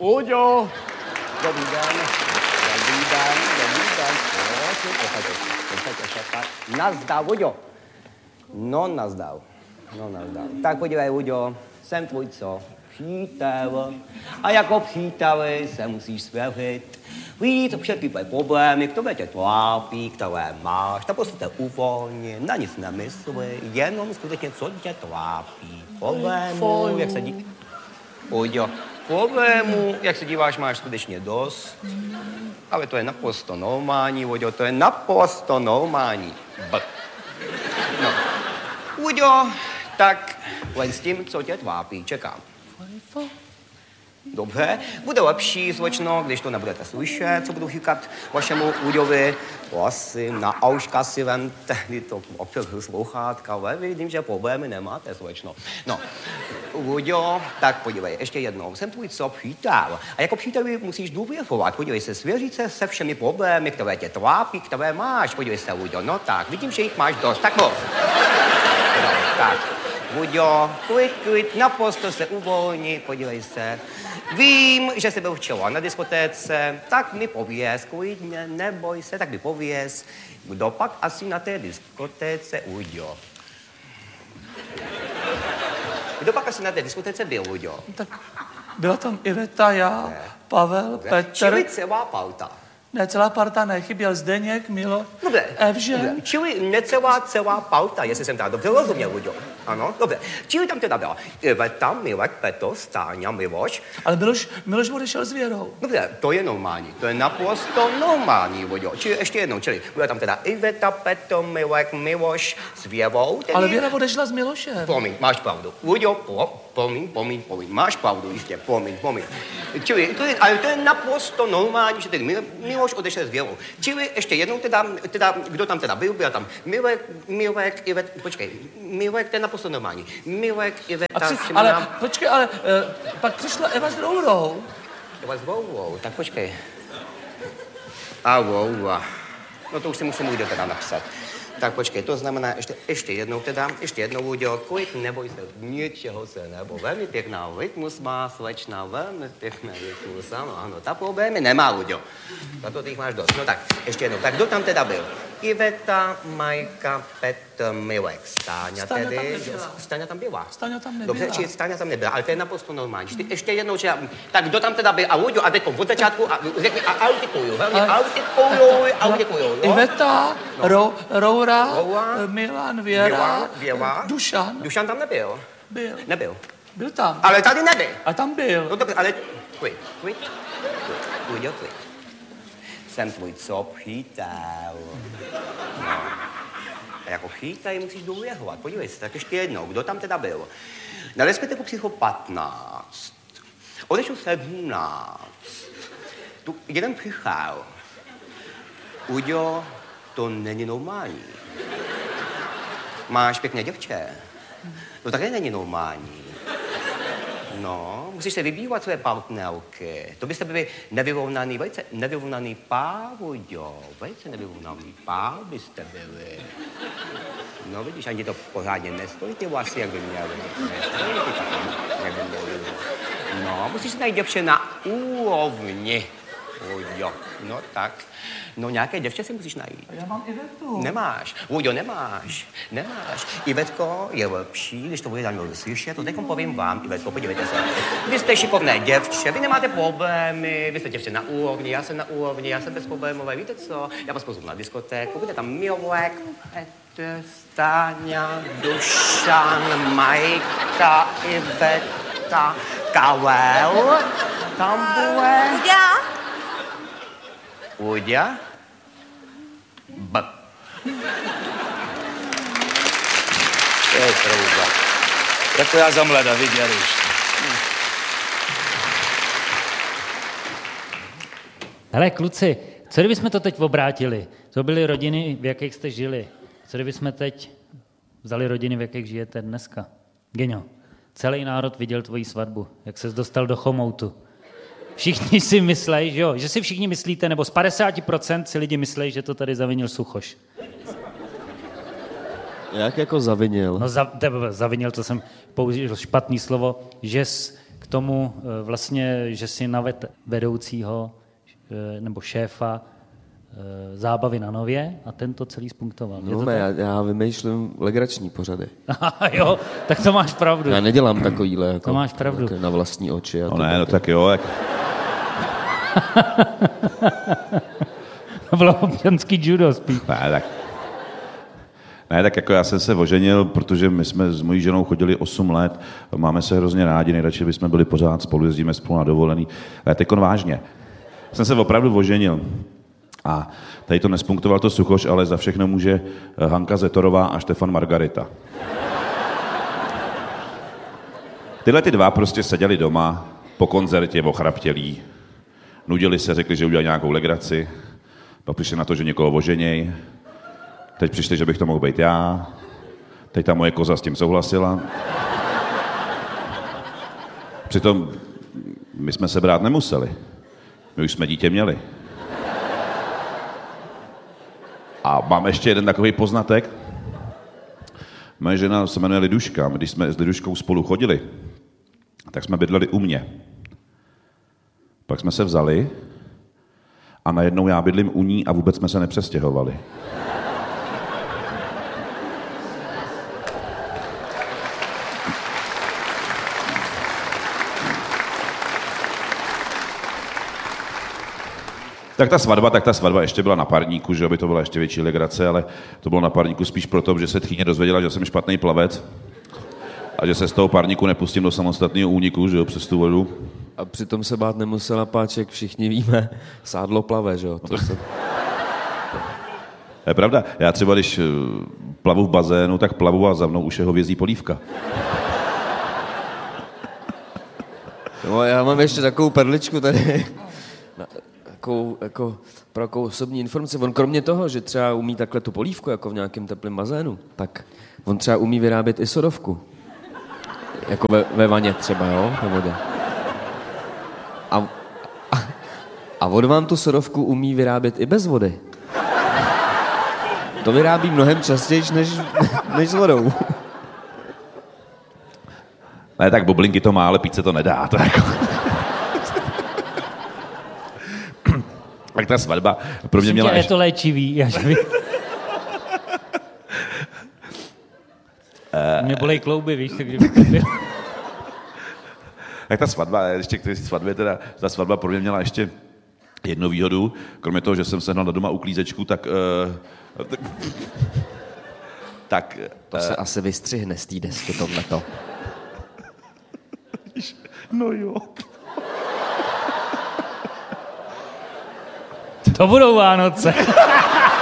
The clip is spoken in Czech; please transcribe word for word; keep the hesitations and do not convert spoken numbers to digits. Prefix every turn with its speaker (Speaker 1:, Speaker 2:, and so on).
Speaker 1: Uďo! Dobrý den. Dobrý den, dobrý den. Počkejte, počkejte, šefa. Nazdar, Uďo. No, nazdar. No, nazdar. Tak podívej, Uďo, jsem tvůj co? Přítel. A jako příteli se musíš svěřit. Víc všechny tvoje problémy, které tě trápí, které máš, tak prostě uvolni, na nic nemysli, jenom skutečně, co tě trápí. Problémů, jak se dí... Uďo, problémů, jak se díváš, máš skutečně dost. Ale to je naprosto normální, Uďo, to je naprosto normální. B. No. Uďo, tak len s tím, co tě trápí, čekám. Dobře, bude lepší, slečno, když to nebudete slyšet, co budu říkat vašemu Uďovi. Prosím, na auška si vemte, to opět sluchátka, ale vidím, že problémy nemáte, slečno. No, Uďo, tak podívej, ještě jednou, jsem tvůj co přítel. A jako příteli musíš důvěřovat, podívej se, svěřit se se všemi problémy, které tě trápí, které máš. Podívej se, Uďo, no tak, vidím, že jich máš dost, tak moc. No, tak. Uďo, klid, klid, naprosto se uvolni, podívej se. Vím, že jsi byl včera na diskotéce, tak mi pověz, klidně, neboj se, tak mi pověz, kdo pak asi na té diskotéce, Uďo. Kdo pak asi na té diskotéce byl, Uďo?
Speaker 2: Tak byla tam Iveta, já, ne. Pavel, Dobře. Petr.
Speaker 1: Čili celá parta.
Speaker 2: Ne, celá parta ne, chyběl Zdeněk, Milo,
Speaker 1: Dobře.
Speaker 2: Evžen.
Speaker 1: Dobře. Čili necelá celá parta, jestli jsem teda dobře rozuměl, Uďo. Ano, dobře. Čili tam teda byla Iveta, Milek, Petr, Stáňa, Miloš.
Speaker 2: Ale Miloš, Miloš odešel s Věrou.
Speaker 1: Dobře, to je normální, to je naprosto normální, Uďo. Čili ještě jednou, čili byla tam teda Iveta, Petr, Milek, Miloš s Věrou. Tedy...
Speaker 2: Ale Věra odešla s Milošem.
Speaker 1: Promiň, máš pravdu. Uďo, po, promiň, promiň, promiň, máš pravdu, jistě, promiň, promiň. Čili, to je, ale to je naprosto normální, že tedy Miloš odešel s Věrou. Čili ještě jednou teda, teda, kdo tam teda byl, byl tam Milek, Milek, Ivet, počkej, Milek, to je naprosto normální. Milek, Iveta,
Speaker 2: při, ale, nám... počkej, ale uh, pak přišla Eva s Rourou.
Speaker 1: Eva s Rourou, tak počkej. A Roura. No to už si musím Uďo teda napsat. Tak počkej, to znamená ještě, ještě jednou teda, ještě jednou, Uďo, klid, neboj se, ničeho se nebo. Velmi pěkná rytmus má, slečna, velmi pěkná rytmus, ano, ano, ta problémy nemá, Uďo. Za to ty jich máš dost. No tak, ještě jednou, tak kdo tam teda byl? Iveta, Majka, Petr, Milek, Stáňa tedy. Stáňa tam byla.
Speaker 2: Stáňa tam nebyla.
Speaker 1: Dobře, či Stáňa tam nebyla, ale to je naprosto normální. Ještě jednou, či, tak kdo tam teda byl? A Uďo, a teď od začátku, a řekni, a autikuju, velmi autikuju, autikuju.
Speaker 2: Iveta, Ro, Roura, Milan, Věra,
Speaker 1: Věra,
Speaker 2: Dušan.
Speaker 1: Dušan tam nebyl.
Speaker 2: Byl.
Speaker 1: Nebyl.
Speaker 2: Byl tam.
Speaker 1: Ale tady nebyl.
Speaker 2: A tam byl.
Speaker 1: No dobře, ale klid, klid, Uďo, klid. Jsem tvůj co přítel. No. A jako přítel musíš důvěřovat. Podívej se, tak ještě jednou, kdo tam teda byl? Na respektive přišlo patnáct. Odešlo sedmnáct. Tu jeden přišel. Uďo, to není normální. Máš pěkné děvče. To také není normální. No, musíš se vybívat své partnerky. To byste byli nevyrovnaný, velice nevyrovnaný pár, Uďo. Velice nevyrovnaný pár byste byli. No vidíš, ani to pořádně nestojí ty vlasy, jak by měly. Nestojí ty taky, jak by měly. No, musíš najít děvče na úrovni, Uďo. No tak. No nějaké děvče si musíš najít.
Speaker 2: A já mám Ivetu.
Speaker 1: Nemáš. Uďo, nemáš. Nemáš. Ivetko je lepší, když to bude Daniel slyšet, to teďkom povím vám, Ivetko, podívejte se. Vy jste šikovné děvče, vy nemáte problémy, vy jste děvče na úrovni, já jsem na úrovni, já jsem bezproblémové, víte co? Já vás pozvu na diskotéku, bude tam Milek, Petr, Stáňa, Dušan, Majka, Iveta, Karel, tam bude...
Speaker 3: Uďa?
Speaker 1: Uďa? B.
Speaker 4: To je pravda. Jako já za mlada, viděl už.
Speaker 5: Hele, kluci, co kdybychom to teď obrátili? To byly rodiny, v jakých jste žili. Co kdybychom teď vzali rodiny, v jakých žijete dneska? Geňo, celý národ viděl tvoji svatbu, jak ses dostal do chomoutu. Všichni si myslejí, že jo, že si všichni myslíte, nebo z padesát procent si lidi myslejí, že to tady zavinil Suchoš.
Speaker 6: Jak jako zavinil?
Speaker 5: No za, tebe, zavinil, to jsem použil špatný slovo, že jsi k tomu vlastně, že si naved vedoucího nebo šéfa zábavy na Nově a ten to celý spunktoval.
Speaker 3: No, to já, já vymýšlím legrační pořady.
Speaker 5: Jo, tak to máš pravdu.
Speaker 3: Já nedělám takovýhle jako,
Speaker 5: to máš pravdu.
Speaker 3: Jako na vlastní oči. A
Speaker 4: no
Speaker 3: to
Speaker 4: ne, no tak jo. Jak...
Speaker 5: To bylo občanský judo spíš.
Speaker 4: Ne, tak... Ne, tak jako já jsem se oženil, protože my jsme s mojí ženou chodili osm let, máme se hrozně rádi, nejradši bychom byli pořád spolu, jezdíme spolu na dovolený. Ale teď vážně. Jsem se opravdu oženil. A tady to nespunktoval to Suchoš, ale za všechno může Hanka Zetorová a Štefan Margarita. Tyhle ty dva prostě seděli doma, po koncertě ochraptělí, nudili se, řekli, že udělají nějakou legraci, pak přišli na to, že někoho oženěj, teď přišli, že bych to mohl být já, teď ta moje koza s tím souhlasila. Přitom my jsme se brát nemuseli, my už jsme dítě měli. A mám ještě jeden takový poznatek. Moje žena se jmenuje Liduška. Když jsme s Liduškou spolu chodili, tak jsme bydleli u mě. Pak jsme se vzali a najednou já bydlím u ní a vůbec jsme se nepřestěhovali. Tak ta svatba, tak ta svatba ještě byla na parníku, že aby to byla ještě větší legrace, ale to bylo na parníku spíš proto, že se tchýně dozvěděla, že jsem špatný plavec a že se z toho parníku nepustím do samostatného úniku, že jo, přes tu vodu.
Speaker 3: A přitom se bát nemusela, Páček, všichni víme, sádlo plave, že jo. To se...
Speaker 4: Je pravda, já třeba když plavu v bazénu, tak plavu a za mnou už je hovězí polívka.
Speaker 3: No, já mám ještě takovou perličku tady. Jako, jako, pro jakou osobní informaci. On kromě toho, že třeba umí takhle tu polívku, jako v nějakém teplém bazénu, tak on třeba umí vyrábět i sodovku. Jako ve, ve vaně třeba, jo, ve vodě. A, a, a on vám tu sodovku umí vyrábět i bez vody. To vyrábí mnohem častěji, než, než s vodou.
Speaker 4: Ne, tak bublinky to má, ale pít se to nedá. To jako... Tak ta svatba pro mě měla...
Speaker 5: Je to léčivý, já že mě bolej klouby, víš, tak kdyby to byl.
Speaker 4: Tak ta svatba, ještě k té svatbě teda, ta svatba pro mě měla ještě jednu výhodu, kromě toho, že jsem sehnal na doma uklízečku, tak... Uh, tak...
Speaker 3: To se uh, asi vystřihne z té desky, tohleto.
Speaker 4: No jo.
Speaker 5: To budou Vánoce.